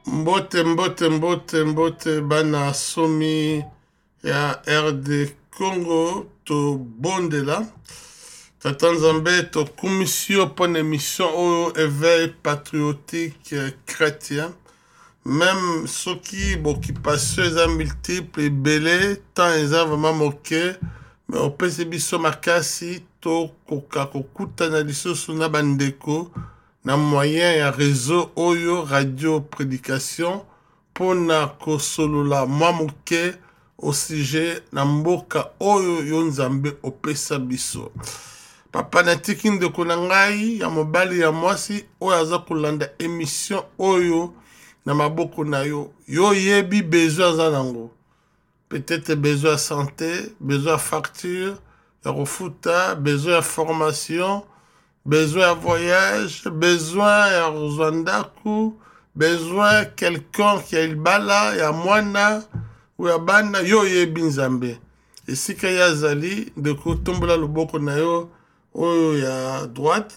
Mbote bana somi ya RD Congo to bondela tata nzambe to commission pour une émission au éveil patriotique chrétien même ceux qui occupation eza multiple belé tant eza vraiment moqué mais on peut se biso makasi to koka kokutana lisusu na bandeko na moyen ya réseau oyo radio prédication pona kosolola mwa moke au sujet na mboka oyo yo nzambe opesa biso papa natiki ndeko na ngai ya mobali ya mwasi oyo aza kolanda émission oyo na maboko na yo yo yebi besoin aza nango peut-être besoin ya santé besoin ya facture ya kofuta besoin ya formation besoin à voyage, besoin à Rwanda, besoin quelqu'un qui a il bala, ya mwana, ou ya bana, yo ye binzambe. Et si kaya zali, de ko tombola loboko na yo, oyo ya droite,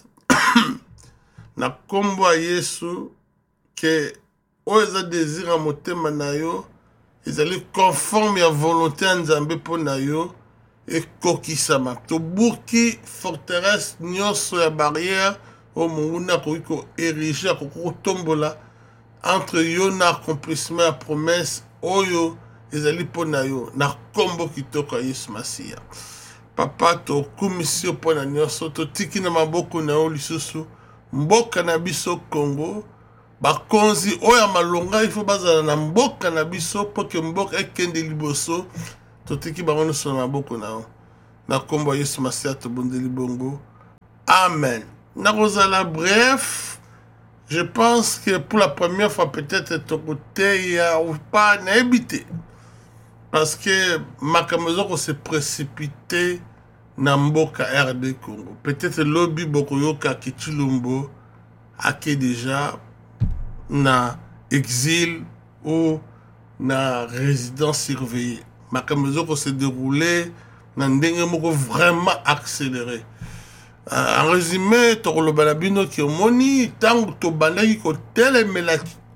na kombo a Yesu, que oyo za désir a motema na yo, ezali conforme ya volonté ya nzambe po na yo, et kokisama to buki forteresse nyonso ya barrière o munguna ko ériger ko tombola entre yo na accomplissement ya promesse oyo ezali pona yo na kombo kitoko ya Yesu Masia papa to commission pona nyonso to tiki na maboko na yo lisusu mboka na biso Congo bakonzi oya malonga il faut bazala na mboka na biso po ke mboka ekende liboso totiki bango sur na boko na na kombo Yesu Masia to bondeli bongo amen na kozala bref je pense que pour la première fois peut-être to côté ya ou pas na habité parce que makamezo ko se précipiter na mboka RD Congo peut-être lobby boko yoka Kitulumbo ake déjà na exil ou na résidence surveillée makamezo ko se déroulé na ndenge moko vraiment accéléré en résumé to lo balabino ki omoni tango to bandaki ko telemela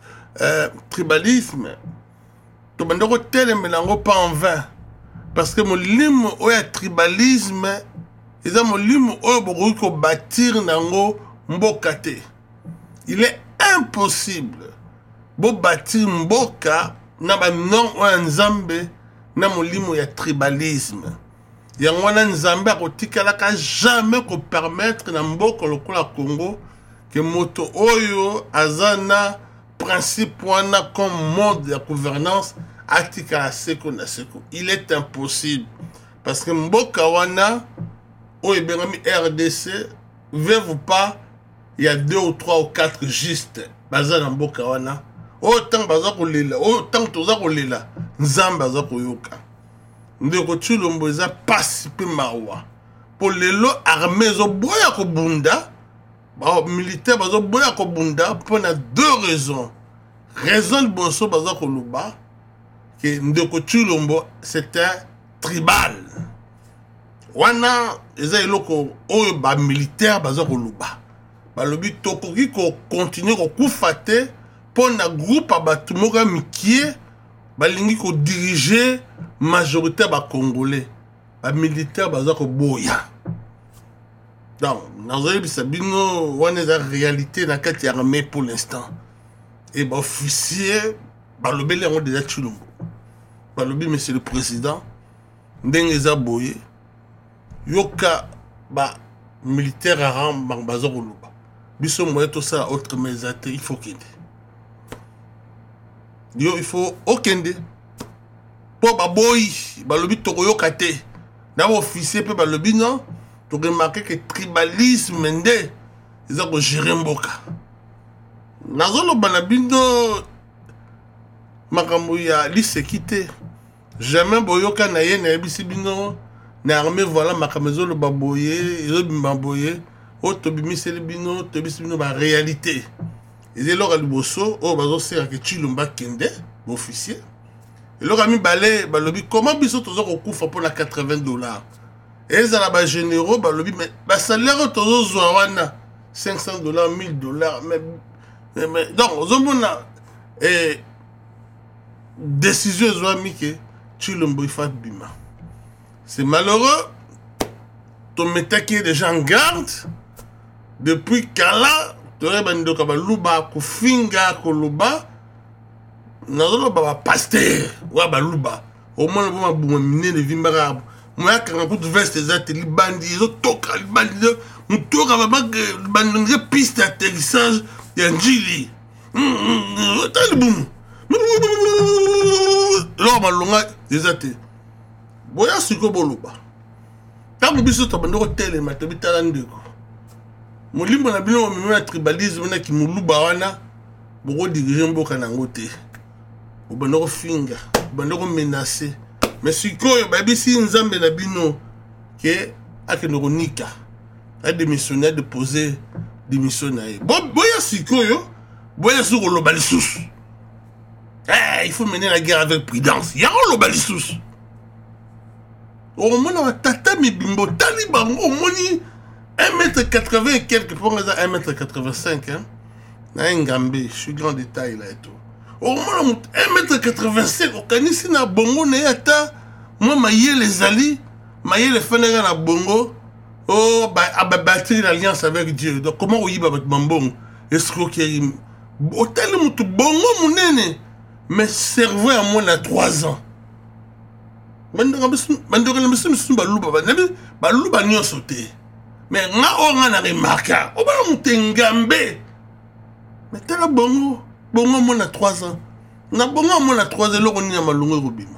tribalisme to bandako telemela ngo pas en vain parce que molimo oya tribalisme eza molimo oyo bokoki ko bâtir nango mboka te il est impossible bo bâtir mboka na ba non oya nzambe na molimo ya tribalisme yango wana nzambe akotikalaka jamais ko permettre na mboka lokola Congo que moto oyo aza na principe wana comme mode ya gouvernance atikala seko na seko il est impossible parce que mboka wana oyo bengami RDC veut pas il y a 2 ou 3 ou 4 juste baza na mboka wana autant baza kolela autant toza kolela nzambe aza koyoka ndeko Chilombo eza pasi pe mawa po lelo armée zo boya ko bunda ba militaire bazo boya ko bunda pour na 2 raisons raison boso baza ko luba que ndeko Chilombo c'était tribal wana eza eloko oyo ba militaire baza ko luba ba lobi tokoki ko continuer ko kufate pour na groupe abatu moka mikie balingi ko diriger majorité ba congolais ba militaire baza ko boya donc nazali bisabino wana za réalité na kati ya armée pour l'instant et ba officier ba lobeli ngo déjà Chilombo ba lobi monsieur le président ndenge za boye yoka ba militaire aram baza ko luba biso moye to ça autre mesate il faut qu'il yo il faut okende po baboyi balobi tokoyoka te na officier pe balobi non to remarquer que tribalisme nde eza ko gérer mboka nazoloba na bino makambo ya lisekite jamais boyoka na ye na yebisi bino na armée voilà makambo ezoloba boye ezobima boye o tobimiseli bino tobisi bino ba réalité ezelo liboso o bazosera ke Chilombo kende officier eloko mibale balobi comment biso tozo kokufa pour la $80 ezala ba généraux balobi mais ba salaire tozo zwa wana $500 $1000 mais donc ozomona et décision ezwami ke Tshilombo ifa bima. C'est malheureux. Ton métaki est déjà en garde. Depuis Kala, tu aurais bandi kabaluba kufinga koluba. Nazolo baba pasteur wa baluba. Au moins le bon bon mine de vimbara. Moi quand on veste des ateliers bandi, ils ont toka les bandi, on toka baba bandi piste d'atterrissage et njili. T'as le boum. Là malonga des ateliers. Boya siko boluba. Tant que biso tabando tele matabita landeko. Molimbo na bino meme tribalisme na ki muluba wana boko diriger mboka nango te. Obandoko finga, obandoko menacer. Mais sikoyo babisi nzambe na bino ke akendoko nika. A démissionné, a déposé démission na ye. Boya sikoyo, boya siko loba lisusu. Il faut mener la guerre avec prudence. Ya loba lisusu. Au moins on tata mi bimbo taliban au moins 1m80 et quelques pour 1m85 hein. Na Ngambe, je suis grand détail là et tout. Au moins 1m85 au kanisi na bongo na yata moi maye les ali, maye les fenera na bongo. Oh bah bâtir l'alliance avec Dieu. Donc comment oyiba bat mambong escroquerie. Hôtel mutu bongo munene. Mais cerveau à moins de 3 ans. Baluba n'y sauté. Mais on a remarqué. On va monter Ngambe. Mais t'as la bongo. Bongo moins de 3 ans. Na bongo moins de 3 ans. Là on y a malongo robima.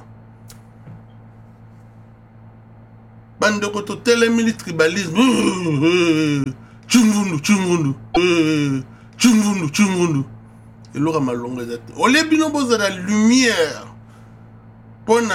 Bande koto télémili tribalisme. Chumvundu. Et là on a malongo. On les bino boza la lumière.